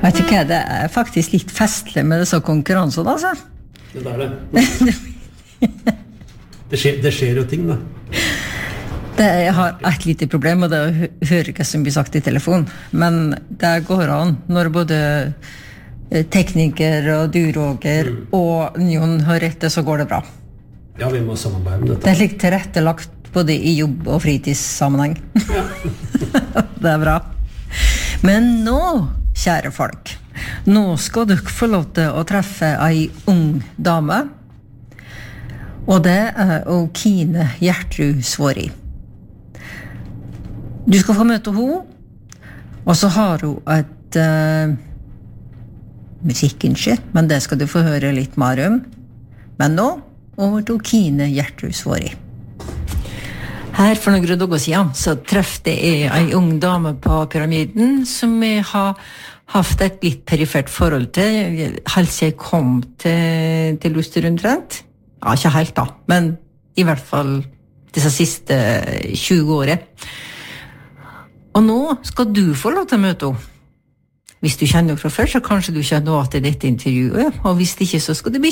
Jeg tykker det faktisk litt festlig med disse konkurranser, altså. Det det skjer jo ting, da. Jeg har et lite problem, og det hører ikke som blir sagt i telefon. Men det går an når både tekniker og du, Roger, og Jon har rett, så går det bra. Ja, vi må samarbeide med dette. Det litt tilrettelagt både i jobb- og fritidssammenheng. Ja. Det bra. Men nå, kjære folk, nå skal dere få lov til å treffe ei ung dame, og det Kine Gjertrud Svåri. Du skal få møte henne, og så har hun et musikkønske, men det skal du få høre litt mer om. Men nå, over til Kine Gjertrud Svåri. Her for noen dager siden så treffte jeg en ung dame på Pyramiden som jeg har haft et litt perifert forhold til, helt siden jeg kom til Luster omtrent. Ja, ikke helt da, men i hvert fall disse siste 20 årene. Og nå skal du få lov til å møte henne. Hvis du kjenner henne fra før, så kanskje du kjenner henne til dette intervjuet, og hvis ikke, så skal det bli